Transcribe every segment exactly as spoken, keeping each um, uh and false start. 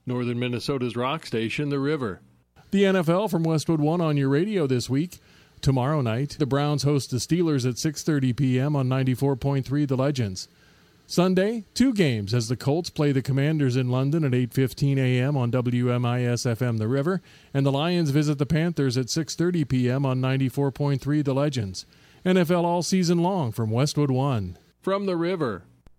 Northern Minnesota's rock station, The River. The N F L from Westwood One on your radio this week. Tomorrow night, the Browns host the Steelers at six thirty p.m. on ninety-four point three The Legends. Sunday, two games as the Colts play the Commanders in London at eight fifteen a.m. on W M I S F M The River, and the Lions visit the Panthers at six thirty p.m. on ninety-four point three The Legends. N F L all season long from Westwood One. From The River.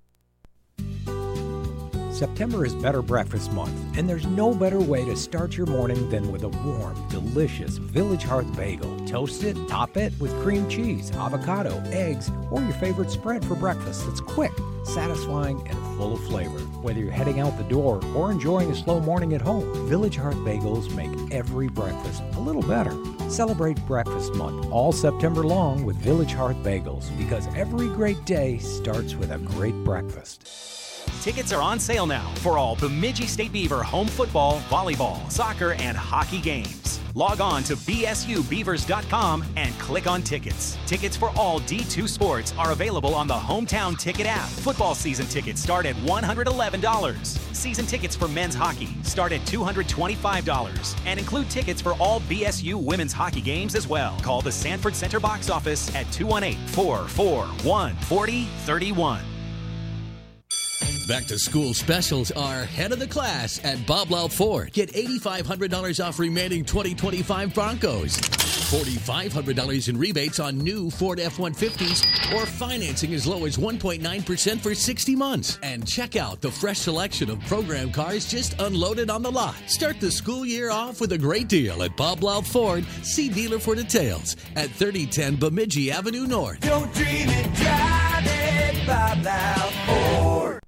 September is Better Breakfast Month, and there's no better way to start your morning than with a warm, delicious Village Hearth bagel. Toast it, top it with cream cheese, avocado, eggs, or your favorite spread for breakfast that's quick, satisfying, and full of flavor. Whether you're heading out the door or enjoying a slow morning at home, Village Hearth bagels make every breakfast a little better. Celebrate Breakfast Month all September long with Village Hearth bagels, because every great day starts with a great breakfast. Tickets are on sale now for all Bemidji State Beaver home football, volleyball, soccer, and hockey games. Log on to B S U beavers dot com and click on tickets. Tickets for all D two sports are available on the Hometown Ticket app. Football season tickets start at one hundred eleven dollars. Season tickets for men's hockey start at two hundred twenty-five dollars and include tickets for all B S U women's hockey games as well. Call the Sanford Center box office at two one eight, four four one, four zero three one. Back to school specials are head of the class at Bob Louth Ford. Get eight thousand five hundred dollars off remaining twenty twenty-five Broncos, four thousand five hundred dollars in rebates on new Ford F one fifties, or financing as low as one point nine percent for sixty months. And check out the fresh selection of program cars just unloaded on the lot. Start the school year off with a great deal at Bob Louth Ford. See dealer for details at thirty ten Bemidji Avenue North. Don't dream it, drive it, Bob Louth Ford.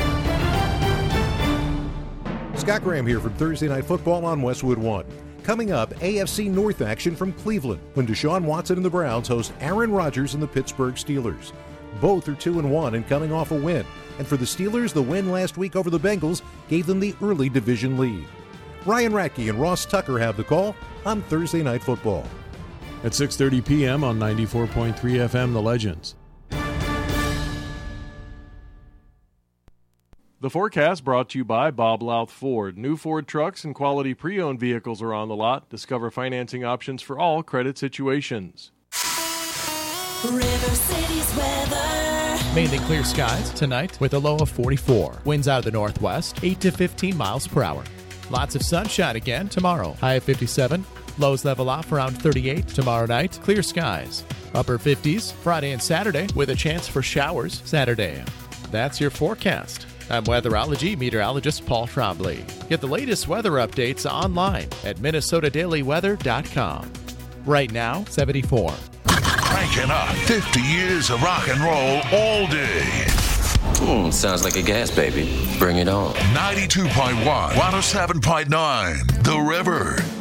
Scott Graham here from Thursday Night Football on Westwood One. Coming up, A F C North action from Cleveland when Deshaun Watson and the Browns host Aaron Rodgers and the Pittsburgh Steelers. Both are two and one and coming off a win. And for the Steelers, the win last week over the Bengals gave them the early division lead. Ryan Radke and Ross Tucker have the call on Thursday Night Football. At six thirty p.m. on ninety-four point three F M The Legends. The forecast brought to you by Bob Louth Ford. New Ford trucks and quality pre-owned vehicles are on the lot. Discover financing options for all credit situations. River City's weather. Mainly clear skies tonight with a low of forty-four. Winds out of the northwest, eight to fifteen miles per hour. Lots of sunshine again tomorrow. High of fifty-seven. Lows level off around thirty-eight. Tomorrow night, clear skies. Upper fifties Friday and Saturday with a chance for showers Saturday. That's your forecast. I'm weatherology meteorologist Paul Trombley. Get the latest weather updates online at minnesota daily weather dot com. Right now, seventy-four. Cranking up fifty years of rock and roll all day. Mm, sounds like a gas, baby. Bring it on. ninety-two point one, one oh seven point nine, The River.